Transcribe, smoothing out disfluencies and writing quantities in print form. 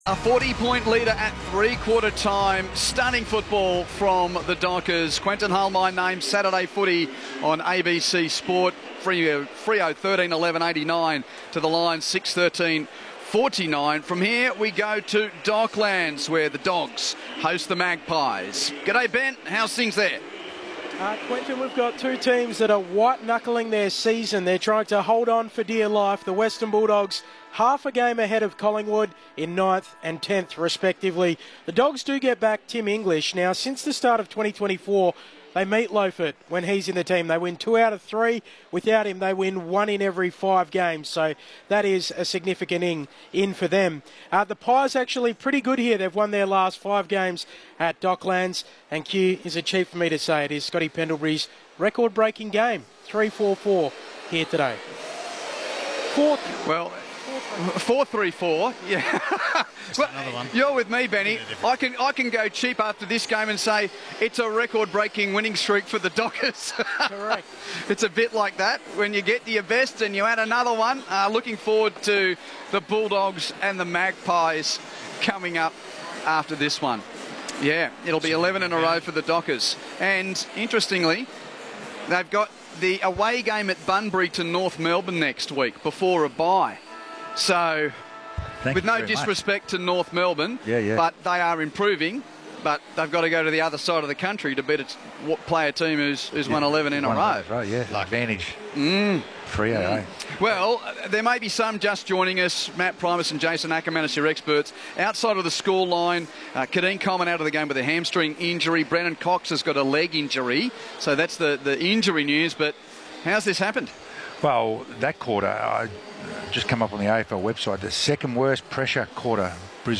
A 40-point leader at three-quarter time. Stunning football from the Dockers. Quentin Hull, my name. Saturday footy on ABC Sport. Freo 13-11-89 to the Lions 6-13-49. From here we go to Docklands, where the Dogs host the Magpies. G'day, Ben. How's things there? Quentin, we've got two teams that are white-knuckling their season. They're trying to hold on for dear life. The Western Bulldogs, half a game ahead of Collingwood in 9th and 10th, respectively. The Dogs do get back Tim English. Now, since the start of 2024, they meatloaf it when he's in the team. They win 2 out of 3. Without him, they win 1 in every 5 games. So that is a significant in for them. The Pies actually pretty good here. They've won their last 5 games at Docklands. And Q is a cheap for me to say. It is Scotty Pendlebury's record-breaking game. 3-4-4 here today. 4-3-4, yeah. Well, another one. You're with me, Benny. I can go cheap after this game and say it's a record-breaking winning streak for the Dockers. Correct. It's a bit like that when you get to your best and you add another one. Looking forward to the Bulldogs and the Magpies coming up after this one. Yeah, it'll be 11 in a row for the Dockers. And interestingly, they've got the away game at Bunbury to North Melbourne next week before a bye. So, with no disrespect to North Melbourne, but they are improving, but they've got to go to the other side of the country to beat play a team who's won 11 in a row. Right, yeah. Advantage. Freo, eh? Well, there may be some just joining us. Matt Primus and Jason Ackermanis, your experts. Outside of the score line, Kadeen Coleman out of the game with a hamstring injury. Brennan Cox has got a leg injury. So that's the injury news. But how's this happened? Well, that quarter, just come up on the AFL website, the second worst pressure quarter Brisbane